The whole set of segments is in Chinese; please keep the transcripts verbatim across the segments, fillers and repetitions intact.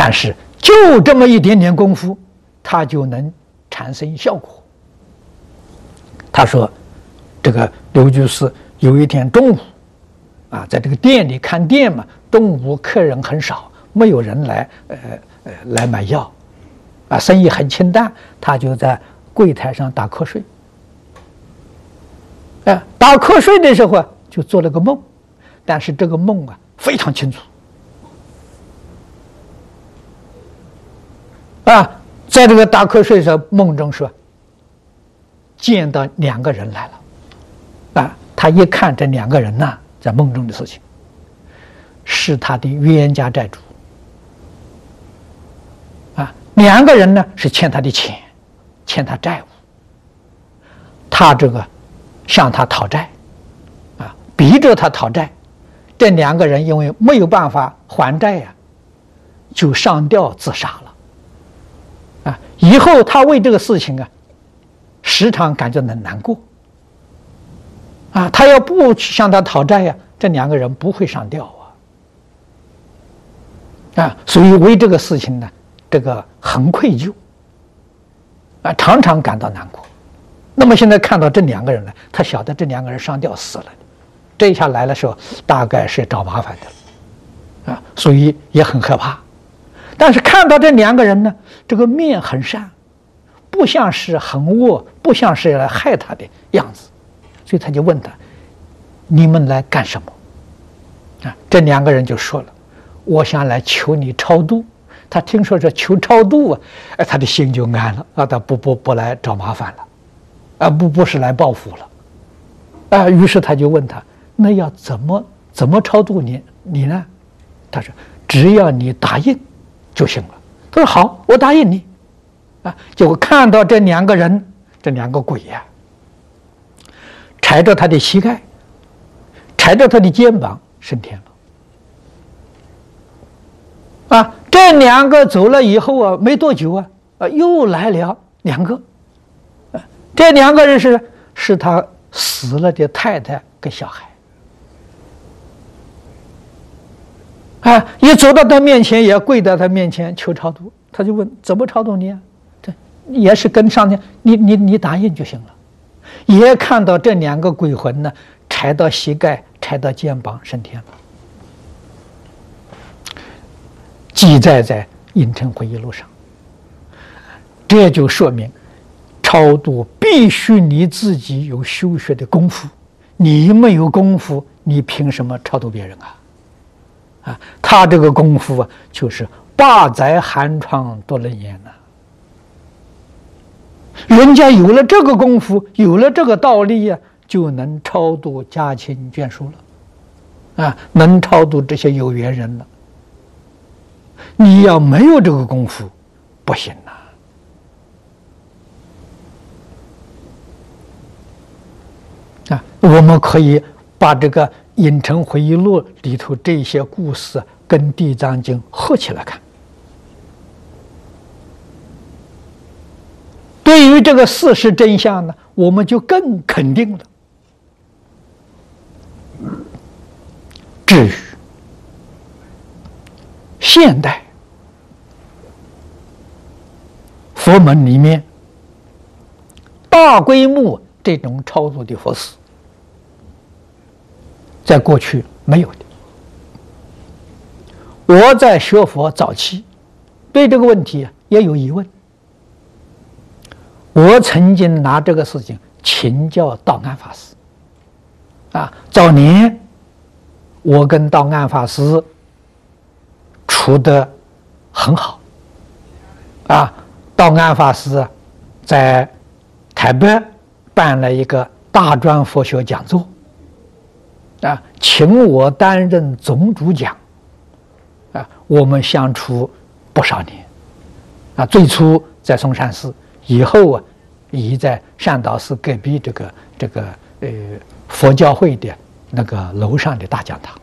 但是就这么一点点功夫，它就能产生效果。他说，这个刘居士有一天中午，啊，在这个店里看店嘛，中午客人很少，没有人来，呃呃来买药，啊，生意很清淡，他就在柜台上打瞌睡。哎、啊，打瞌睡的时候啊，就做了个梦，但是这个梦啊非常清楚。啊，在这个打瞌睡的梦中说，见到两个人来了，啊，他一看这两个人呐、啊，在梦中的事情，是他的冤家债主，啊，两个人呢是欠他的钱，欠他债务，他这个向他讨债，啊，逼着他讨债，这两个人因为没有办法还债呀、啊，就上吊自杀了。啊，以后他为这个事情啊，时常感觉很难过。啊，他要不向他讨债呀、啊，这两个人不会上吊啊。啊，所以为这个事情呢，这个很愧疚。啊，常常感到难过。那么现在看到这两个人呢，他晓得这两个人上吊死了，这一下来的时候，大概是找麻烦的。啊，所以也很害怕。但是看到这两个人呢，这个面很善，不像是很恶，不像是来害他的样子，所以他就问他：“你们来干什么？”啊，这两个人就说了：“我想来求你超度。”他听说这求超度啊，哎，他的心就安了啊，他不不不来找麻烦了，啊，不不是来报复了，啊，于是他就问他：“那要怎么怎么超度你你呢？”他说：“只要你答应就行了。”他说：“好，我答应你。”啊，结果看到这两个人，这两个鬼呀、啊，踩着他的膝盖，踩着他的肩膀升天了。啊，这两个走了以后啊，没多久啊，啊，又来了两个。啊，这两个人是是他死了的太太跟小孩。啊！一走到他面前，也跪在他面前求超度。他就问：“怎么超度你啊？”这也是跟上天，你你你答应就行了。也看到这两个鬼魂呢，踩到膝盖，踩到肩膀，升天了。记载在《影城回忆录》上。这就说明，超度必须你自己有修学的功夫。你没有功夫，你凭什么超度别人啊？啊，他这个功夫啊，就是八载寒窗多能言呐。人家有了这个功夫，有了这个道理呀、啊，就能超度家亲眷属了，啊，能超度这些有缘人了。你要没有这个功夫，不行呐。啊，我们可以把这个《影城回忆录》里头这些故事跟《地藏经》合起来看。对于这个事实真相呢，我们就更肯定了。至于现代佛门里面大规模这种超度的佛事，在过去没有的。我在学佛早期，对这个问题也有疑问。我曾经拿这个事情请教道安法师。啊，早年我跟道安法师处得很好。啊，道安法师在台北办了一个大专佛学讲座。啊，请我担任总主讲。啊，我们相处不少年。啊，最初在嵩山寺，以后啊，已在善导寺隔壁这个这个呃佛教会的那个楼上的大讲堂。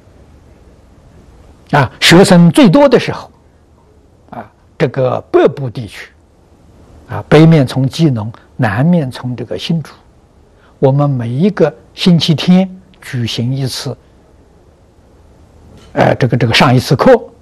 啊，学生最多的时候，啊，这个北部地区，啊，北面从基隆，南面从这个新竹，我们每一个星期天举行一次，呃，这个这个上一次课。